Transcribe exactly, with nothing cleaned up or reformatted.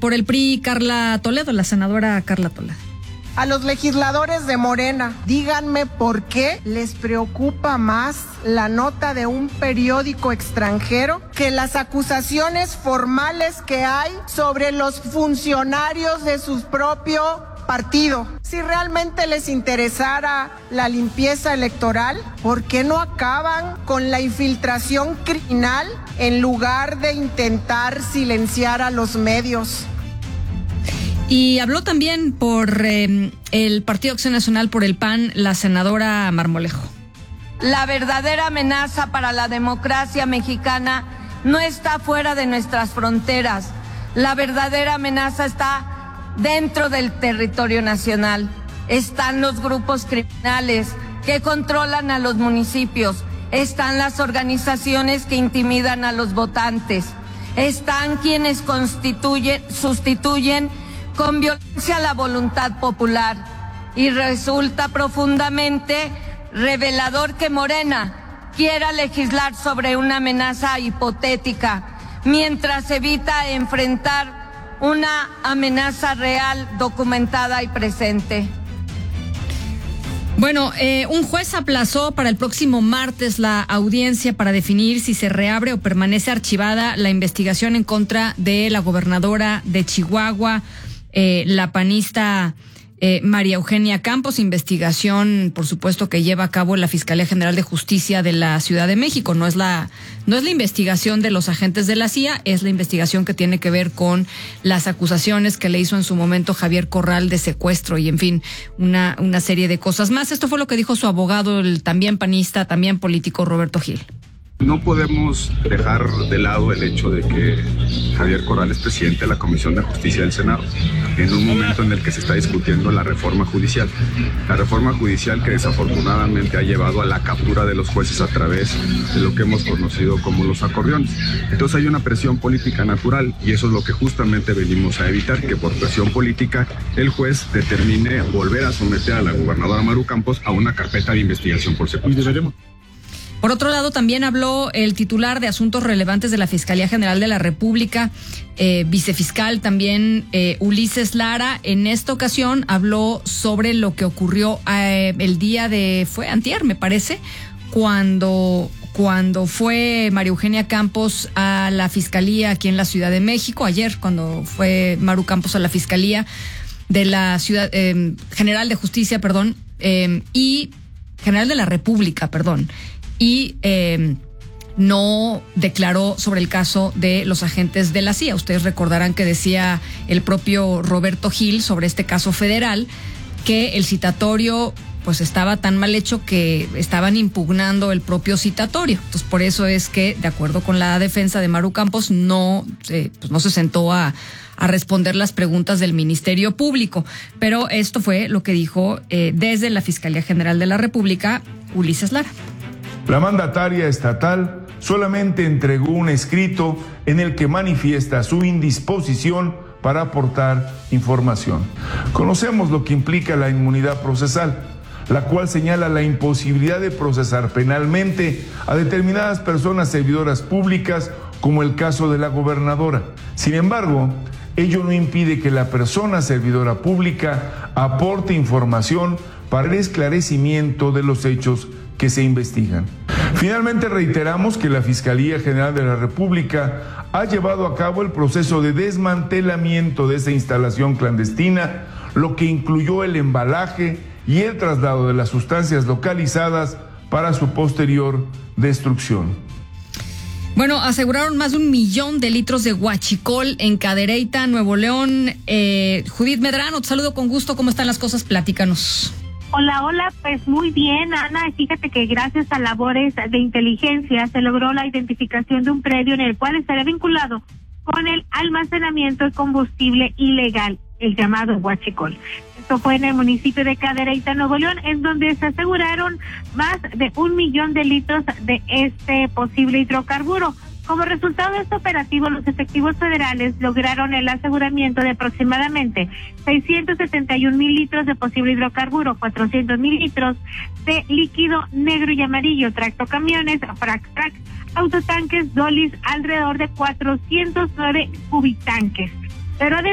por el P R I, Carla Toledo, la senadora Carla Toledo. A los legisladores de Morena, díganme por qué les preocupa más la nota de un periódico extranjero que las acusaciones formales que hay sobre los funcionarios de su propio partido. Si realmente les interesara la limpieza electoral, ¿por qué no acaban con la infiltración criminal en lugar de intentar silenciar a los medios? Y habló también por eh, el Partido Acción Nacional, por el P A N, la senadora Marmolejo. La verdadera amenaza para la democracia mexicana no está fuera de nuestras fronteras. La verdadera amenaza está dentro del territorio nacional. Están los grupos criminales que controlan a los municipios. Están las organizaciones que intimidan a los votantes. Están quienes constituyen, sustituyen con violencia la voluntad popular, y resulta profundamente revelador que Morena quiera legislar sobre una amenaza hipotética, mientras evita enfrentar una amenaza real, documentada y presente. Bueno, eh, un juez aplazó para el próximo martes la audiencia para definir si se reabre o permanece archivada la investigación en contra de la gobernadora de Chihuahua, Eh, la panista eh, María Eugenia Campos, investigación, por supuesto, que lleva a cabo la Fiscalía General de Justicia de la Ciudad de México. No es la, no es la investigación de los agentes de la C I A, es la investigación que tiene que ver con las acusaciones que le hizo en su momento Javier Corral de secuestro y, en fin, una, una serie de cosas más. Esto fue lo que dijo su abogado, el también panista, también político, Roberto Gil. No podemos dejar de lado el hecho de que Javier Corral es presidente de la Comisión de Justicia del Senado, en un momento en el que se está discutiendo la reforma judicial. La reforma judicial que desafortunadamente ha llevado a la captura de los jueces a través de lo que hemos conocido como los acordeones. Entonces hay una presión política natural y eso es lo que justamente venimos a evitar, que por presión política el juez determine volver a someter a la gobernadora Maru Campos a una carpeta de investigación por secuestro. Y deberemos. Por otro lado, también habló el titular de Asuntos Relevantes de la Fiscalía General de la República, eh, vicefiscal también, eh, Ulises Lara. En esta ocasión habló sobre lo que ocurrió eh, el día de, fue antier, me parece, cuando, cuando fue María Eugenia Campos a la Fiscalía aquí en la Ciudad de México, ayer cuando fue Maru Campos a la Fiscalía de la Ciudad eh, General de Justicia, perdón, eh, y General de la República, perdón, y eh, no declaró sobre el caso de los agentes de la C I A. Ustedes recordarán que decía el propio Roberto Gil sobre este caso federal que el citatorio pues estaba tan mal hecho que estaban impugnando el propio citatorio. Entonces, por eso es que, de acuerdo con la defensa de Maru Campos, no, eh, pues no se sentó a, a responder las preguntas del Ministerio Público. Pero esto fue lo que dijo eh, desde la Fiscalía General de la República, Ulises Lara. La mandataria estatal solamente entregó un escrito en el que manifiesta su indisposición para aportar información. Conocemos lo que implica la inmunidad procesal, la cual señala la imposibilidad de procesar penalmente a determinadas personas servidoras públicas, como el caso de la gobernadora. Sin embargo, ello no impide que la persona servidora pública aporte información para el esclarecimiento de los hechos que se investigan. Finalmente, reiteramos que la Fiscalía General de la República ha llevado a cabo el proceso de desmantelamiento de esa instalación clandestina, lo que incluyó el embalaje y el traslado de las sustancias localizadas para su posterior destrucción. Bueno, aseguraron más de un millón de litros de huachicol en Cadereyta, Nuevo León. Eh, Judith Medrano, te saludo con gusto. ¿Cómo están las cosas? Platícanos. Hola, hola, pues muy bien, Ana. Fíjate que gracias a labores de inteligencia se logró la identificación de un predio en el cual estaría vinculado con el almacenamiento de combustible ilegal, el llamado huachicol. Esto fue en el municipio de Cadereyta, Nuevo León, en donde se aseguraron más de un millón de litros de este posible hidrocarburo. Como resultado de este operativo, los efectivos federales lograron el aseguramiento de aproximadamente seiscientos setenta y un mil litros de posible hidrocarburo, cuatrocientos mil litros de líquido negro y amarillo, tractocamiones, frac frac, autotanques, dolis, alrededor de cuatrocientos nueve cubitanques. Pero